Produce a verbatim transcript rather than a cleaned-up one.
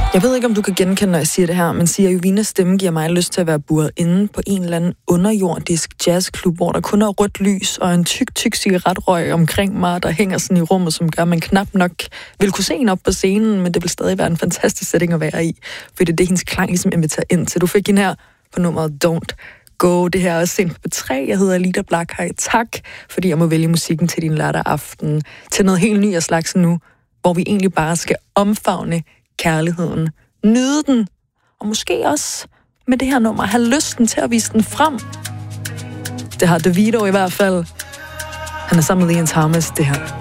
Jeg ved ikke, om du kan genkende, når jeg siger det her, men siger Jovinas stemme giver mig lyst til at være buret inde på en eller anden underjordisk jazzklub, hvor der kun er rødt lys og en tyk, tyk cigaretrøg omkring mig, der hænger sådan i rummet, som gør, at man knap nok vil kunne se en op på scenen, men det vil stadig være en fantastisk setting at være i, for det er det, hendes klang ligesom inviterer ind til. Du fik den her på nummeret Don't Go. Det her er også på tre. Jeg hedder Lida Blakhøj. Tak, fordi jeg må vælge musikken til din lørdag aften til noget helt nyt af slags nu, hvor vi egentlig bare skal omfavne kærligheden, nyde den, og måske også med det her nummer have lysten til at vise den frem. Det har Davido i hvert fald. Han er sammen med Ian Thomas, det her